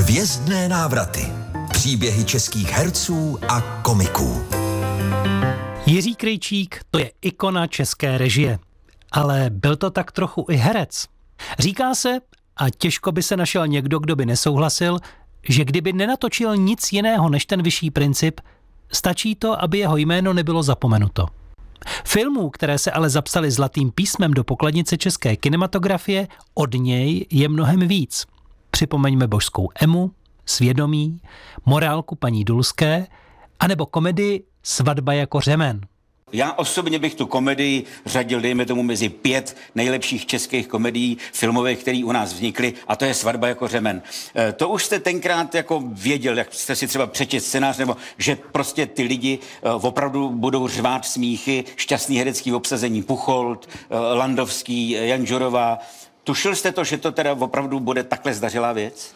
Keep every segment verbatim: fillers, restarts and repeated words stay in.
Hvězdné návraty. Příběhy českých herců a komiků. Jiří Krejčík, to je ikona české režie. Ale byl to tak trochu i herec. Říká se, a těžko by se našel někdo, kdo by nesouhlasil, že kdyby nenatočil nic jiného než Ten vyšší princip, stačí to, aby jeho jméno nebylo zapomenuto. Filmů, které se ale zapsaly zlatým písmem do pokladnice české kinematografie, od něj je mnohem víc. Připomeňme Božskou Emu, Svědomí, Morálku paní Dulské, anebo komedii Svatba jako řemen. Já osobně bych tu komedii řadil, dejme tomu, mezi pět nejlepších českých komedií filmových, které u nás vznikly, a to je Svatba jako řemen. E, to už jste tenkrát jako věděl, jak jste si třeba přečet scénář, nebo že prostě ty lidi e, opravdu budou řvát smíchy, šťastný herecký obsazení Pucholt, e, Landovský, Janžurová. Tušil jste to, že to teda opravdu bude takhle zdařilá věc?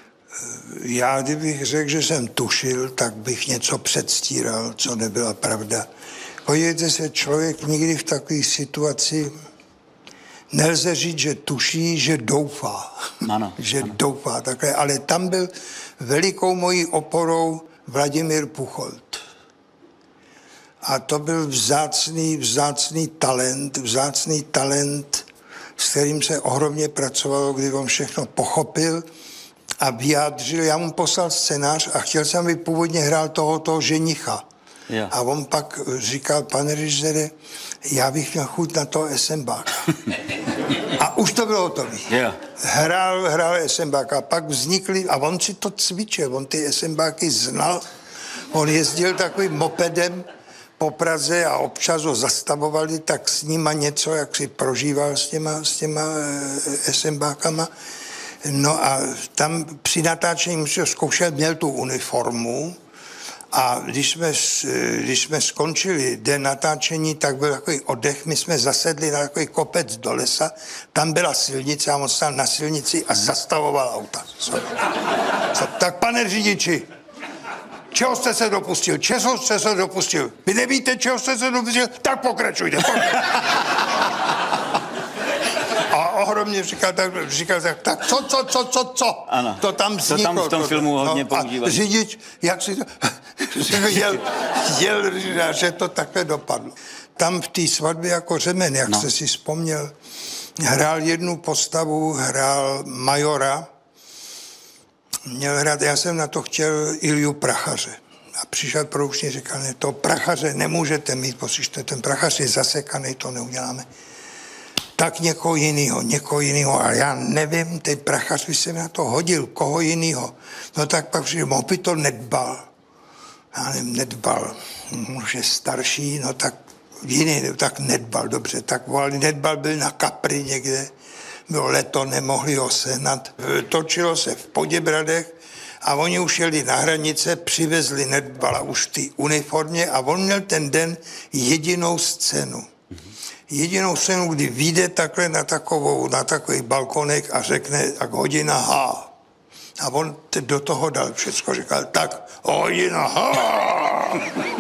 Já, kdybych řekl, že jsem tušil, tak bych něco předstíral, co nebyla pravda. Podívejte se, člověk nikdy v takové situaci nelze říct, že tuší, že doufá. Ano, že ano. doufá takhle. Ale tam byl velikou mojí oporou Vladimír Pucholt. A to byl vzácný, vzácný talent, vzácný talent, s kterým se ohromně pracovalo, kdy on všechno pochopil a vyjádřil. Já mu poslal scénář a chtěl jsem, aby původně hrál tohoto ženicha. Jo. A on pak říkal, pane režisére, já bych měl chuť na toho Esenbáka. A už to bylo hotové. Jo. Hrál, hrál Esenbáka a pak vznikly, a on si to cvičil, on ty Esenbáky znal, on jezdil takovým mopedem po Praze a občas ho zastavovali, tak s nima něco, jak si prožíval s těma, s těma Esenbákama. No a tam při natáčení musel zkoušet, měl tu uniformu. A když jsme, když jsme skončili den natáčení, tak byl takový oddech, my jsme zasedli na takový kopec do lesa, tam byla silnice a on stál na silnici a zastavoval auta. Co? Co? Tak pane řidiči, čeho jste se dopustil? Čeho jste se dopustil? Vy nevíte, čeho jste se dopustil? Tak pokračujte. pokračujte. A ohromně říkal tak, říkal tak, tak co, co, co, co, co? Ano. To tam vzniklo. To tam v tom filmu hodně no, používají. Řidič, jak si to, jel, jel, že to takhle dopadlo. Tam v té Svatbě jako řemen, jak no. jste si vzpomněl, hrál jednu postavu, hrál majora, měl hrát, já jsem na to chtěl Ilju Prachaře. A přišel produkční, říkal, ne, to Prachaře nemůžete mít, poslyšte, ten Prachař je zasekaný, to neuděláme. Tak někoho jinýho, někoho jinýho, ale já nevím, ten Prachař by se mi na to hodil, koho jinýho. No tak pak přišel, on by to nedbal. Já nevím, nedbal, už je starší, no tak jiný, tak nedbal, dobře, tak volali, nedbal byl na Kapri někde, bylo leto, nemohli ho sehnat. Točilo se v Poděbradech a oni už jeli na hranice, přivezli nedbala už v té uniformě a on měl ten den jedinou scénu. Jedinou scénu, kdy vyjde takhle na, takovou, na takový balkonek a řekne tak hodina H. A on do toho dal všecko, říkal tak hodina H.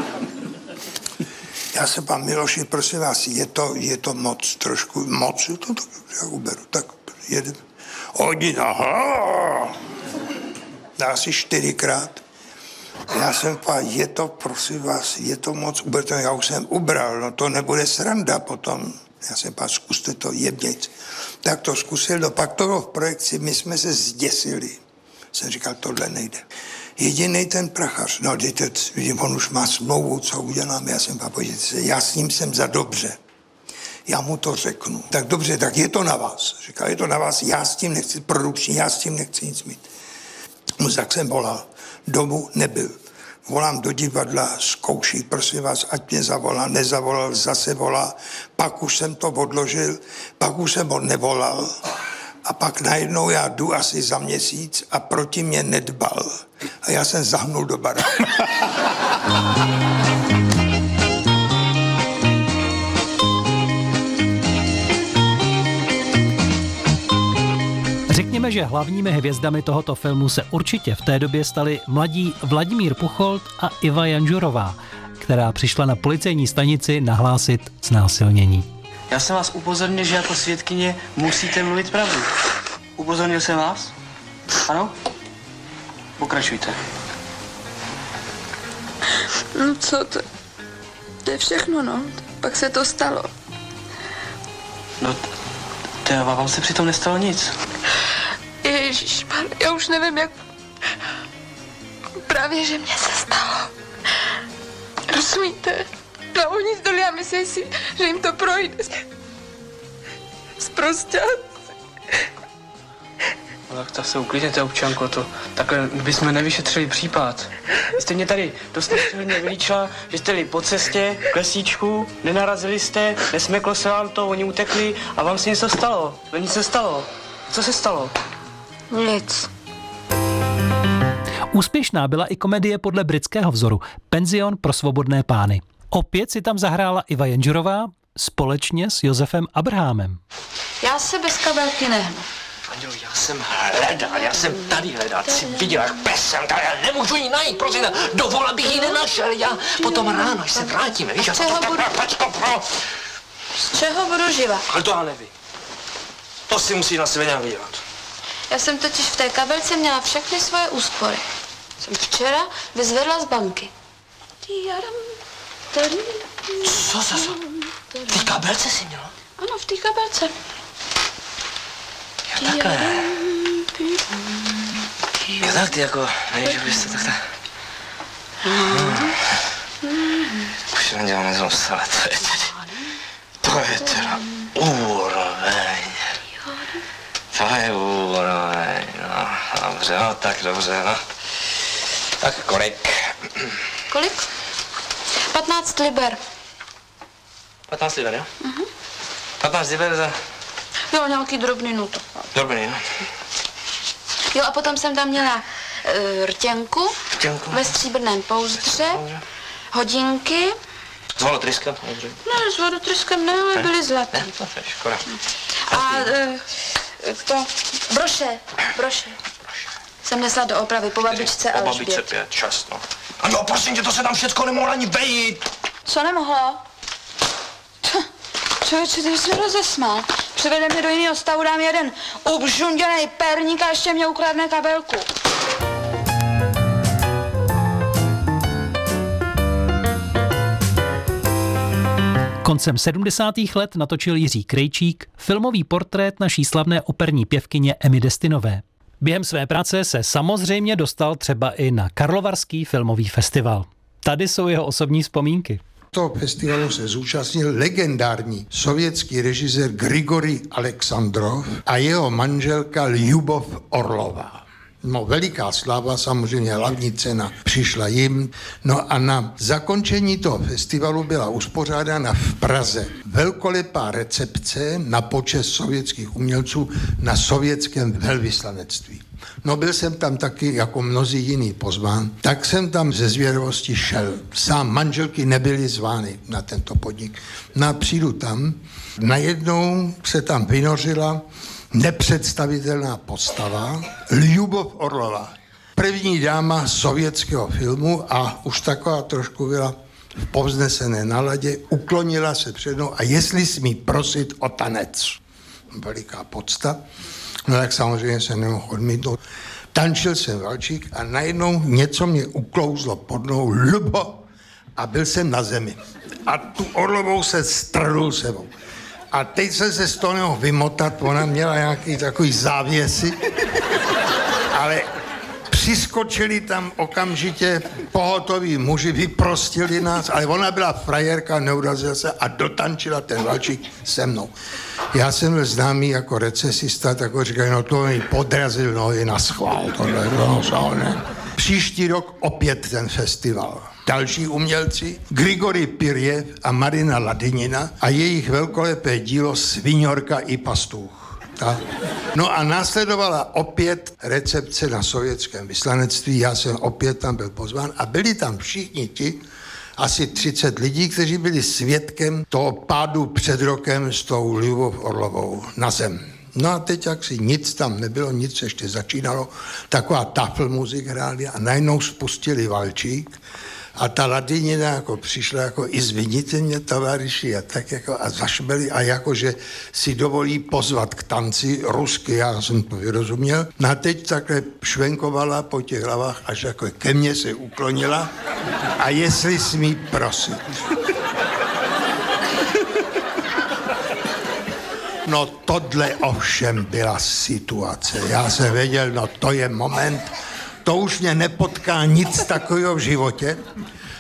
Já se pan Miloši, prosím vás, je to, je to moc, trošku moc, je to, to já uberu, tak jeden. Hodina H. Asi čtyřikrát. Já jsem povedal, je to, prosím vás, je to moc, uberte, já už jsem ubral, no to nebude sranda potom. Já jsem povedal, zkuste to jebnějc. Tak to zkusil, no pak to bylo v projekci, my jsme se zděsili. Jsem říkal, tohle nejde. Jedinej ten Prachař, no dejte, on už má smlouvu, co uděláme, já jsem povedal, podívejte se, já s ním jsem za dobře. Já mu to řeknu. Tak dobře, tak je to na vás. Říkal, je to na vás, já s tím nechci produkční, já s tím nechci nic mít. No tak jsem volal. Domů nebyl. Volám do divadla, zkouší, prosím vás, ať mě zavolá, nezavolal, zase volá. Pak už jsem to odložil, pak už jsem ho nevolal. A pak najednou já jdu asi za měsíc a proti mě nedbal. A já jsem zahnul do baráku. Řekněme, že hlavními hvězdami tohoto filmu se určitě v té době stali mladí Vladimír Pucholt a Iva Janžurová, která přišla na policejní stanici nahlásit znásilnění. Já jsem vás upozornil, že jako svědkyně musíte mluvit pravdu. Upozornil jsem vás? Ano? Pokračujte. No co, to, to je všechno, no. Pak se to stalo. No, to vám se přitom nestalo nic. Ježišmar, já už nevím, jak... Právě, že mě se stalo. Rozumíte? No oni zdolí a myslí si, že jim to projde. Zprostě. No tak to se uklidněte, občanko, to takhle bychom nevyšetřili případ. Vy jste mě tady dost hodně vylíčila, že jste jeli po cestě, k lesíčku, nenarazili jste, nesmeklo se vám to, oni utekli a vám se něco stalo. No nic se stalo. Co se stalo? Nic. Úspěšná byla i komedie podle britského vzoru Penzion pro svobodné pány. Opět si tam zahrála Iva Jenžerová společně s Josefem Abrahamem. Já se bez kabelky nehnu. Andělo, já jsem hledal, já jsem tady hledal, ty jsi viděl, jak pes jsem tady, já nemůžu ji najít, prosím, dovol, abych ji nenašel, já potom ráno, až se vrátíme, víš, z čeho budu... Z čeho budu živa? Ale to já nevím. To si musí na sebe nějak vydělat. Já jsem totiž v té kabelce měla všechny svoje úspory. Jsem včera vyzvedla z banky. Co, co, co? V té kabelce jsi měla? Ano, v té kabelce. Jo, takhle. Jo, tak ty jako, nevíš, že bys to takhle... Hmm. Už jsem dělal nezlost, ale to je tedy... To je teda úroveň. To je úroveň, no, dobře, no, tak dobře, no. Tak kolik? Kolik? patnáct liber. patnáct liber, jo? Mhm. patnáct liber za... Jo, nějaký drobný nuto. Drobný, no. Jo, a potom jsem tam měla uh, rtěnku, Rtěnku. Ve stříbrném pouzdře, hodinky. S volotryskem? Ne, s vodotryskem ne, ale byly zlatý. Ne, to je škoda. A uh, to, broše, broše. Jsem nesla do opravy po babičce Po babičce Alžbětě. pět, čas, no. A no, prosím tě, to se tam všecko nemohlo ani vejít. Co nemohlo? Člověče, ty jsi mě rozesmál. Přivede mě do jiného stavu, dám jeden ubžunděnej perník a ještě mě ukradne kabelku. Koncem sedmdesátých let natočil Jiří Krejčík filmový portrét naší slavné operní pěvkyně Emmy Destinové. Během své práce se samozřejmě dostal třeba i na Karlovarský filmový festival. Tady jsou jeho osobní vzpomínky. Toho festivalu se zúčastnil legendární sovětský režisér Grigorij Alexandrov a jeho manželka Ljubov Orlová. No, veliká sláva, samozřejmě hlavní cena přišla jim. No a na zakončení toho festivalu byla uspořádána v Praze velkolepá recepce na počest sovětských umělců na sovětském velvyslanectví. No, byl jsem tam taky jako mnozí jiný pozván, tak jsem tam ze zvědavosti šel. Sám manželky nebyly zvány na tento podnik. No a přijdu tam, najednou se tam vynořila nepředstavitelná postava Ljubov Orlová. První dáma sovětského filmu a už taková trošku byla v povznesené náladě, uklonila se před mnou a jestli smí prosit o tanec. Veliká podsta. No tak samozřejmě se nemohl odmítnout. Tančil jsem valčík a najednou něco mě uklouzlo pod nohou, Lubo, a byl jsem na zemi. A tu Orlovou se strhnul sebou. A teď jsem se z toho nemohl vymotat, ona měla nějaký takový závěsy, ale přiskočili tam okamžitě pohotoví muži, vyprostili nás, ale ona byla frajerka, neurazila se a dotančila ten valčík se mnou. Já jsem byl známý jako recesista, tak ho říkali, no to mi podrazil nohy na schvál, tohle bylo ne. Příští rok opět ten festival. Další umělci, Grigorij Pirjev a Marina Ladinina a jejich velkolepé dílo Sviňorka i pastůch. Tak. No a následovala opět recepce na sovětském vyslanectví, já jsem opět tam byl pozván a byli tam všichni ti, asi třicet lidí, kteří byli svědkem toho pádu před rokem s tou Ljubov Orlovou na zem. No a teď, jak si nic tam nebylo, nic ještě začínalo, taková tafl muzik hráli a najednou spustili valčík A ta ladinina jako přišla jako i zviníte mě, tovaryši, a tak jako a zašbeli a jakože si dovolí pozvat k tanci rusky, já jsem to vyrozuměl. No a teď takhle švenkovala po těch hlavách, až jako ke mně se uklonila a jestli smí prosit. No tohle ovšem byla situace. Já jsem věděl, no to je moment, to už mě nepotká nic takového v životě.